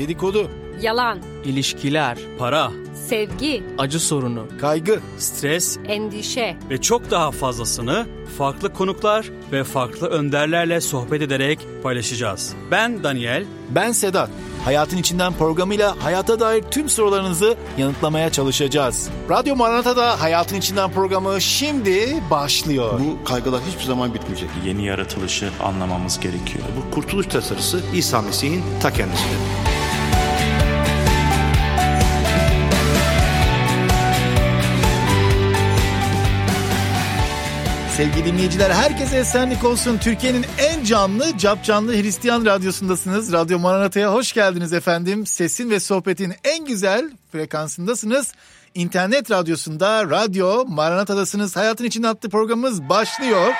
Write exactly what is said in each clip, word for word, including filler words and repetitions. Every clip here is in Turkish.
dedikodu, yalan, ilişkiler, para, sevgi, acı sorunu, kaygı, stres endişe ve çok daha fazlasını farklı konuklar ve farklı önderlerle sohbet ederek paylaşacağız. Ben Daniel. ben Sedat. Hayatın İçinden programıyla hayata dair tüm sorularınızı yanıtlamaya çalışacağız. Radyo Maranata'da Hayatın İçinden programı şimdi başlıyor. Bu kaygılar hiçbir zaman bitmeyecek. Yeni yaratılışı anlamamız gerekiyor. Bu kurtuluş tasarısı İsa Mesih'in ta kendisidir. Sevgili dinleyiciler, herkese esenlik olsun. Türkiye'nin en canlı, capcanlı Hristiyan radyosundasınız. Radyo Maranata'ya hoş geldiniz efendim. Sesin ve sohbetin en güzel frekansındasınız. İnternet radyosunda Radyo Maranata'dasınız. Hayatın İçinden adlı programımız başlıyor.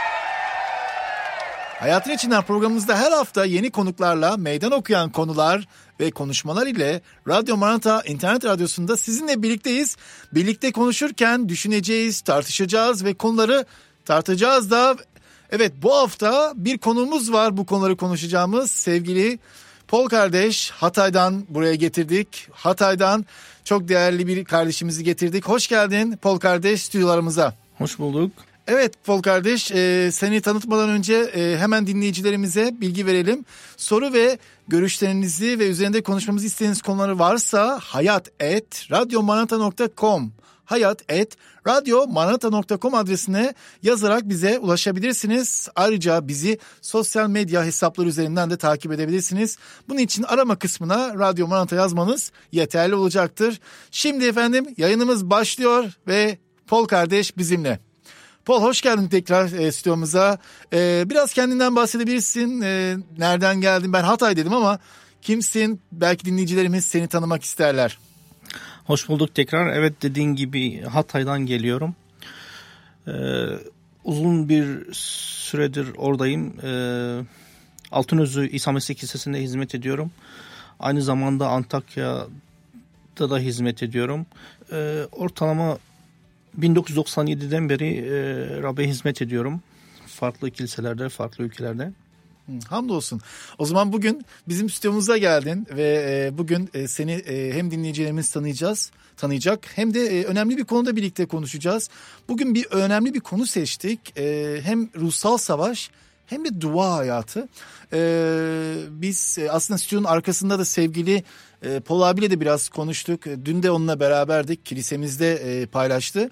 Hayatın İçinden programımızda her hafta yeni konuklarla meydan okuyan konular ve konuşmalar ile Radyo Maranata internet radyosunda sizinle birlikteyiz. Birlikte konuşurken düşüneceğiz, tartışacağız ve konuları tartacağız da. Evet, bu hafta bir konuğumuz var, bu konuları konuşacağımız. Sevgili Paul kardeş, Hatay'dan buraya getirdik. Hatay'dan çok değerli bir kardeşimizi getirdik. Hoş geldin Paul kardeş stüdyolarımıza. Hoş bulduk. Evet Paul kardeş, e, seni tanıtmadan önce e, hemen dinleyicilerimize bilgi verelim. Soru ve görüşlerinizi ve üzerinde konuşmamızı istediğiniz konuları varsa hayat et radyomaranata nokta com hayat et radyomaranata nokta com adresine yazarak bize ulaşabilirsiniz. Ayrıca bizi sosyal medya hesapları üzerinden de takip edebilirsiniz. Bunun için arama kısmına Radyo Maranata yazmanız yeterli olacaktır. Şimdi efendim yayınımız başlıyor ve Paul kardeş bizimle. Paul, hoş geldin tekrar e, stüdyomuza. E, biraz kendinden bahsedebilirsin. E, nereden geldin? Ben Hatay dedim ama kimsin? Belki dinleyicilerimiz seni tanımak isterler. Hoş bulduk tekrar. Evet, dediğin gibi Hatay'dan geliyorum. Ee, uzun bir süredir oradayım. Ee, Altınözü İsa Mesih Kilisesi'nde hizmet ediyorum. Aynı zamanda Antakya'da da hizmet ediyorum. Ee, ortalama bin dokuz yüz doksan yediden beri e, Rab'be hizmet ediyorum. Farklı kiliselerde, farklı ülkelerde. Hamdolsun. O zaman bugün bizim stüdyomuza geldin ve e, bugün e, seni e, hem dinleyicilerimiz tanıyacağız, tanıyacak hem de e, önemli bir konuda birlikte konuşacağız. Bugün bir önemli bir konu seçtik. E, hem ruhsal savaş hem de dua hayatı. E, biz e, aslında stüdyonun arkasında da sevgili e, Paul abiyle de biraz konuştuk. Dün de onunla beraberdik. Kilisemizde e, paylaştı.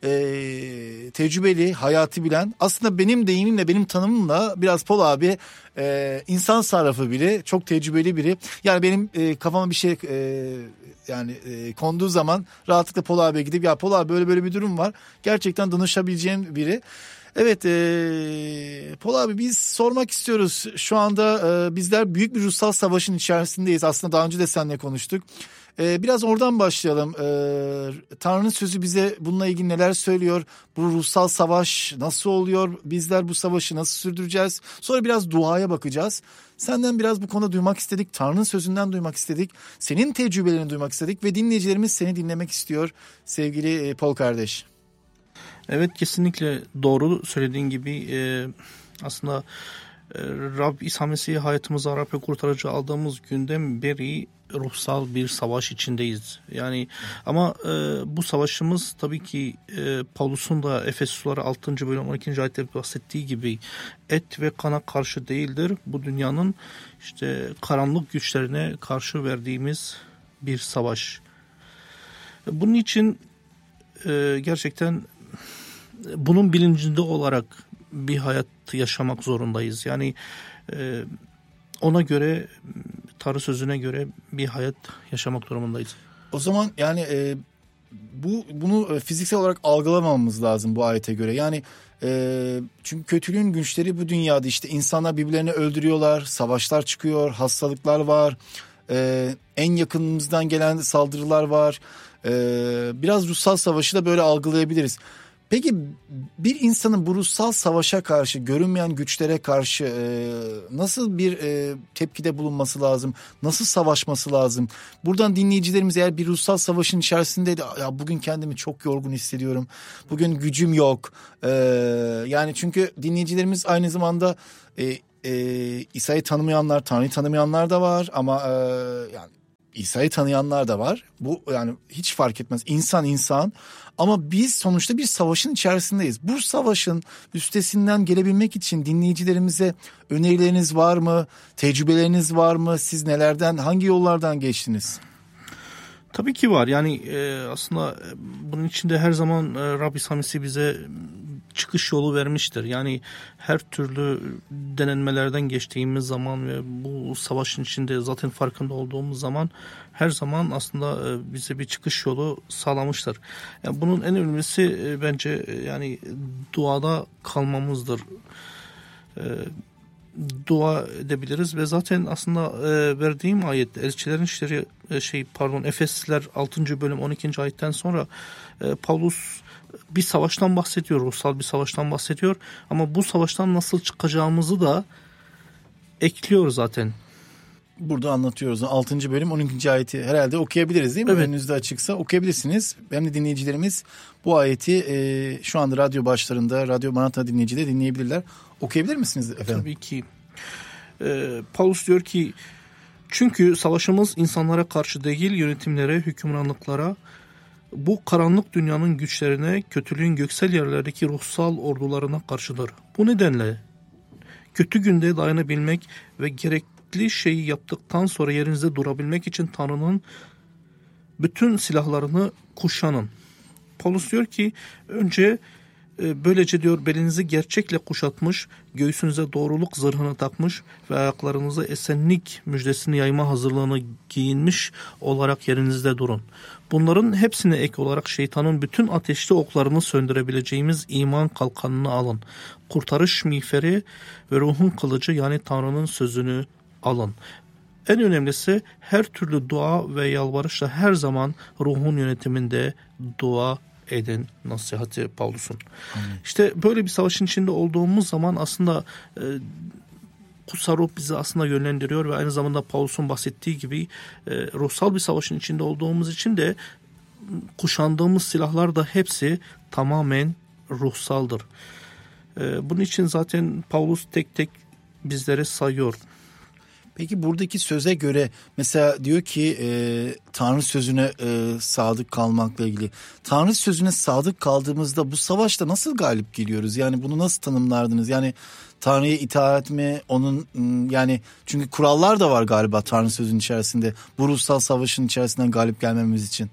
Ee, tecrübeli, hayatı bilen, aslında benim deyimimle, benim tanımımla biraz Paul abi e, insan sarrafı biri, çok tecrübeli biri. Yani benim e, kafama bir şey e, yani e, konduğu zaman rahatlıkla Paul abiye gidip ya Paul abi böyle böyle bir durum var, gerçekten danışabileceğim biri. Evet e, Paul abi, biz sormak istiyoruz. Şu anda e, bizler büyük bir ruhsal savaşın içerisindeyiz. Aslında daha önce de seninle konuştuk. E, biraz oradan başlayalım. E, Tanrı'nın sözü bize bununla ilgili neler söylüyor? Bu ruhsal savaş nasıl oluyor? Bizler bu savaşı nasıl sürdüreceğiz? Sonra biraz duaya bakacağız. Senden biraz bu konuda duymak istedik. Tanrı'nın sözünden duymak istedik. Senin tecrübelerini duymak istedik. Ve dinleyicilerimiz seni dinlemek istiyor sevgili Paul kardeş. Evet, kesinlikle doğru söylediğin gibi e, aslında e, Rab İsa Mesih'i hayatımıza Rab ve kurtarıcı aldığımız günden beri ruhsal bir savaş içindeyiz. Yani ama e, bu savaşımız tabii ki e, Paulus'un da Efesuslara altıncı bölüm on ikinci ayette bahsettiği gibi et ve kana karşı değildir. Bu dünyanın işte karanlık güçlerine karşı verdiğimiz bir savaş. Bunun için e, gerçekten bunun bilincinde olarak bir hayat yaşamak zorundayız. Yani e, ona göre, Tanrı sözüne göre bir hayat yaşamak durumundayız. O zaman yani e, bu bunu fiziksel olarak algılamamamız lazım bu ayete göre. Yani e, çünkü kötülüğün güçleri bu dünyada, işte insanlar birbirlerini öldürüyorlar, savaşlar çıkıyor, hastalıklar var, e, en yakınımızdan gelen saldırılar var. E, biraz ruhsal savaşı da böyle algılayabiliriz. Peki bir insanın bu ruhsal savaşa karşı, görünmeyen güçlere karşı e, nasıl bir e, tepkide bulunması lazım? Nasıl savaşması lazım? Buradan dinleyicilerimiz eğer bir ruhsal savaşın içerisindeydi, ya bugün kendimi çok yorgun hissediyorum, bugün gücüm yok. E, yani çünkü dinleyicilerimiz aynı zamanda e, e, İsa'yı tanımayanlar, Tanrı'yı tanımayanlar da var ama e, yani İsa'yı tanıyanlar da var. Bu yani hiç fark etmez. İnsan insan. Ama biz sonuçta bir savaşın içerisindeyiz. Bu savaşın üstesinden gelebilmek için dinleyicilerimize önerileriniz var mı? Tecrübeleriniz var mı? Siz nelerden, hangi yollardan geçtiniz? Tabii ki var. Yani e, aslında bunun içinde her zaman e, Rab İsa Mesih bize çıkış yolu vermiştir. Yani her türlü denenmelerden geçtiğimiz zaman ve bu savaşın içinde zaten farkında olduğumuz zaman her zaman aslında e, bize bir çıkış yolu sağlamıştır. Yani bunun en önemlisi e, bence e, yani duada kalmamızdır. E, dua edebiliriz ve zaten aslında e, verdiğim ayet Elçilerin İşleri e, şey pardon Efesliler altıncı bölüm on ikinci ayetten sonra e, Pavlus bir savaştan bahsediyor, ruhsal bir savaştan bahsediyor ama bu savaştan nasıl çıkacağımızı da ekliyor zaten. Burada anlatıyoruz. altıncı bölüm on ikinci ayeti herhalde okuyabiliriz değil mi? Evet. Önünüzde açıksa okuyabilirsiniz. Hem de dinleyicilerimiz bu ayeti e, şu anda radyo başlarında, Radyo Maranatha dinleyicileri dinleyebilirler. Okuyabilir misiniz efendim? Tabii ki. Ee, Paulus diyor ki çünkü savaşımız insanlara karşı değil, yönetimlere, hükümranlıklara, bu karanlık dünyanın güçlerine, kötülüğün göksel yerlerdeki ruhsal ordularına karşıdır. Bu nedenle kötü günde dayanabilmek ve gerekli şeyi yaptıktan sonra yerinizde durabilmek için Tanrı'nın bütün silahlarını kuşanın. Paulus diyor ki önce böylece diyor belinizi gerçekle kuşatmış, göğsünüze doğruluk zırhını takmış ve ayaklarınıza esenlik müjdesini yayma hazırlığını giyinmiş olarak yerinizde durun. Bunların hepsine ek olarak şeytanın bütün ateşli oklarını söndürebileceğimiz iman kalkanını alın. Kurtarış miğferi ve ruhun kılıcı yani Tanrı'nın sözünü alın. En önemlisi her türlü dua ve yalvarışla her zaman ruhun yönetiminde dua edin nasihati Paulus'un. Amin. İşte böyle bir savaşın içinde olduğumuz zaman aslında e, kutsal ruh bizi aslında yönlendiriyor ve aynı zamanda Paulus'un bahsettiği gibi e, ruhsal bir savaşın içinde olduğumuz için de kuşandığımız silahlar da hepsi tamamen ruhsaldır. E, bunun için zaten Paulus tek tek bizlere sayıyor. Peki buradaki söze göre mesela diyor ki e, Tanrı sözüne e, sadık kalmakla ilgili. Tanrı sözüne sadık kaldığımızda bu savaşta nasıl galip geliyoruz? Yani bunu nasıl tanımlardınız? Yani Tanrı'ya itaat mi? Onun yani çünkü kurallar da var galiba Tanrı sözünün içerisinde. Bu ruhsal savaşın içerisinden galip gelmemiz için.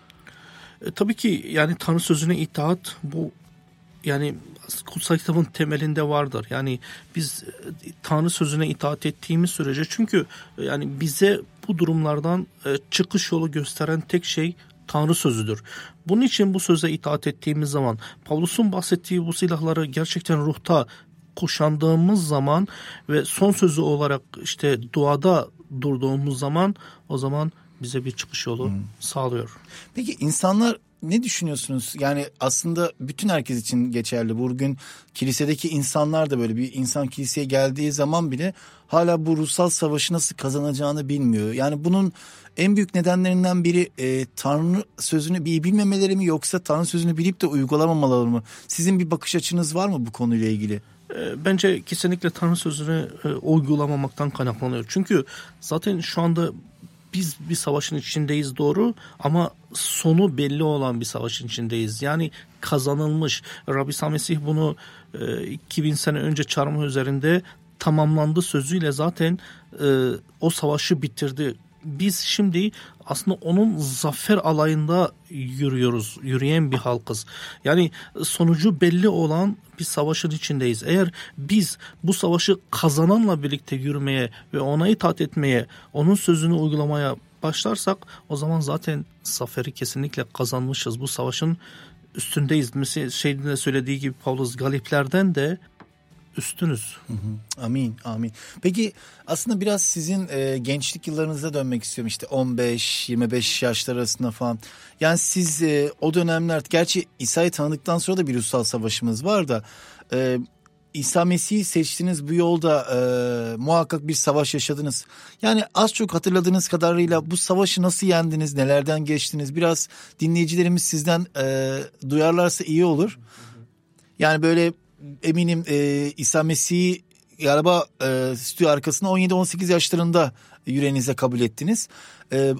E, tabii ki yani Tanrı sözüne itaat bu yani kutsal kitabın temelinde vardır. Yani biz Tanrı sözüne itaat ettiğimiz sürece çünkü yani bize bu durumlardan çıkış yolu gösteren tek şey Tanrı sözüdür. Bunun için bu söze itaat ettiğimiz zaman Pavlus'un bahsettiği bu silahları gerçekten ruhta kuşandığımız zaman ve son sözü olarak işte duada durduğumuz zaman o zaman bize bir çıkış yolu hmm. sağlıyor. Peki insanlar ne düşünüyorsunuz? Yani aslında bütün herkes için geçerli. Bugün kilisedeki insanlar da böyle bir insan kiliseye geldiği zaman bile hala bu ruhsal savaşı nasıl kazanacağını bilmiyor. Yani bunun en büyük nedenlerinden biri e, Tanrı sözünü iyi bilmemeleri mi yoksa Tanrı sözünü bilip de uygulamamaları mı? Sizin bir bakış açınız var mı bu konuyla ilgili? Bence kesinlikle Tanrı sözünü e, uygulamamaktan kaynaklanıyor. Çünkü zaten şu anda biz bir savaşın içindeyiz doğru ama sonu belli olan bir savaşın içindeyiz. Yani kazanılmış. Rab İsa Mesih bunu e, iki bin sene önce çarmıh üzerinde tamamlandı sözüyle zaten e, o savaşı bitirdi. Biz şimdi aslında onun zafer alayında yürüyoruz, yürüyen bir halkız. Yani sonucu belli olan bir savaşın içindeyiz. Eğer biz bu savaşı kazananla birlikte yürümeye ve ona itaat etmeye, onun sözünü uygulamaya başlarsak o zaman zaten zaferi kesinlikle kazanmışız. Bu savaşın üstündeyiz. Mesela şeyde söylediği gibi Paulus galiplerden de üstünüz. Hı hı. Amin, amin. Peki aslında biraz sizin e, gençlik yıllarınıza dönmek istiyorum. İşte on beş yirmi beş yaşlar arasında falan. Yani siz e, o dönemler, gerçi İsa'yı tanıdıktan sonra da bir ruhsal savaşımız var da e, İsa Mesih'i seçtiniz, bu yolda e, muhakkak bir savaş yaşadınız. Yani az çok hatırladığınız kadarıyla bu savaşı nasıl yendiniz, nelerden geçtiniz? Biraz dinleyicilerimiz sizden e, duyarlarsa iyi olur. Yani böyle eminim e, İsa Mesih'i galiba e, stüdyo arkasında on yedi on sekiz yaşlarında yüreğinize kabul ettiniz. E,